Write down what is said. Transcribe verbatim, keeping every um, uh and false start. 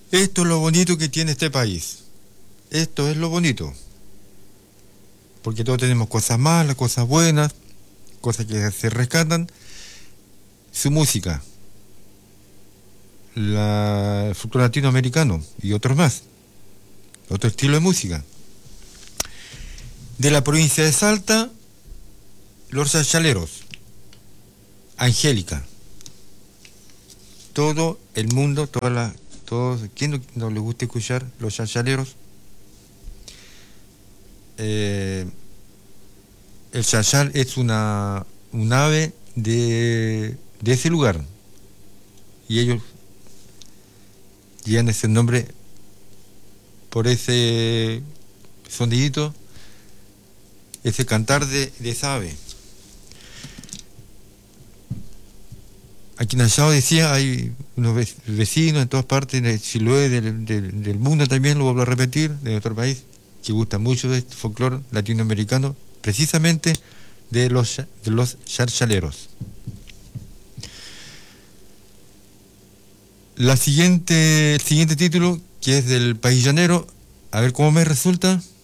Esto es lo bonito que tiene este país. Esto es lo bonito. Porque todos tenemos cosas malas, cosas buenas, cosas que se rescatan. Su música, la, el folclore latinoamericano y otros más. Otro estilo de música. De la provincia de Salta, los chachaleros. Angélica. Todo el mundo, toda la, todos, ¿quién no, no le gusta escuchar los chachaleros? Eh, el chachal es una un ave de, de ese lugar y ellos llevan ese nombre por ese sonidito, ese cantar de, de esa ave. Aquí en Allao decía, hay unos vecinos en todas partes, en el Chiloé del, del, del mundo también, lo vuelvo a repetir, de nuestro país, que gusta mucho de este folclore latinoamericano, precisamente de los, de los charchaleros. La siguiente, el siguiente título, que es del País Llanero, a ver cómo me resulta.